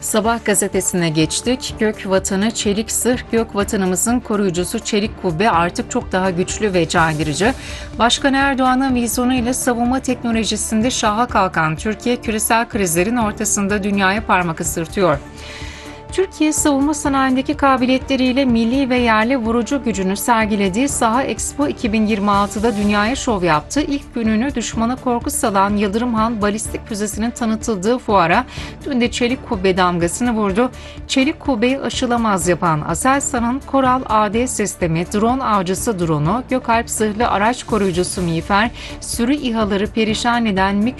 Sabah gazetesine geçtik. Gök vatanı çelik zırh, gök vatanımızın koruyucusu çelik kubbe artık çok daha güçlü ve caydırıcı. Başkan Erdoğan'ın vizyonu ile savunma teknolojisinde şaha kalkan Türkiye küresel krizlerin ortasında dünyaya parmak ısırtıyor. Türkiye savunma sanayindeki kabiliyetleriyle milli ve yerli vurucu gücünü sergilediği Saha Expo 2026'da dünyaya şov yaptı. İlk gününü düşmana korku salan Yıldırım Han balistik füzesinin tanıtıldığı fuara dün de çelik kubbe damgasını vurdu. Çelik kubbeyi aşılamaz yapan Aselsan'ın Koral AD sistemi, drone avcısı drone'u, Gökalp zırhlı araç koruyucusu miğfer, sürü İHA'ları perişan eden MiG